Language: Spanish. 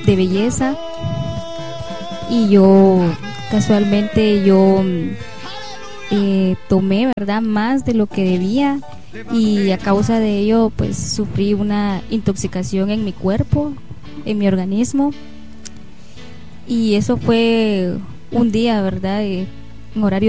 de belleza, y yo casualmente tomé, ¿verdad?, más de lo que debía, y a causa de ello pues sufrí una intoxicación en mi cuerpo, en mi organismo. Y eso fue un día, ¿verdad?, en horario